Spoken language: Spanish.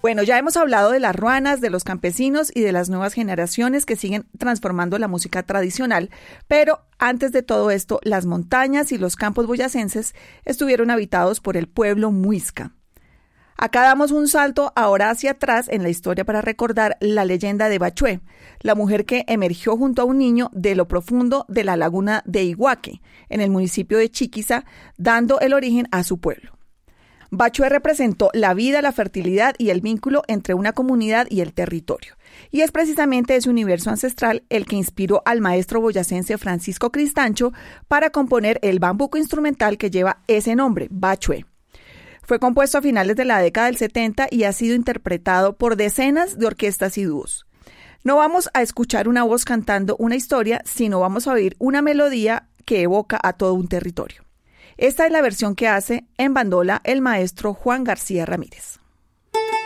Bueno, ya hemos hablado de las ruanas, de los campesinos y de las nuevas generaciones que siguen transformando la música tradicional, pero antes de todo esto, las montañas y los campos boyacenses estuvieron habitados por el pueblo muisca. Acá damos un salto ahora hacia atrás en la historia para recordar la leyenda de Bachué, la mujer que emergió junto a un niño de lo profundo de la laguna de Iguaque, en el municipio de Chiquiza, dando el origen a su pueblo. Bachué representó la vida, la fertilidad y el vínculo entre una comunidad y el territorio. Y es precisamente ese universo ancestral el que inspiró al maestro boyacense Francisco Cristancho para componer el bambuco instrumental que lleva ese nombre, Bachué. Fue compuesto a finales de la década del 70 y ha sido interpretado por decenas de orquestas y dúos. No vamos a escuchar una voz cantando una historia, sino vamos a oír una melodía que evoca a todo un territorio. Esta es la versión que hace en bandola el maestro Juan García Ramírez.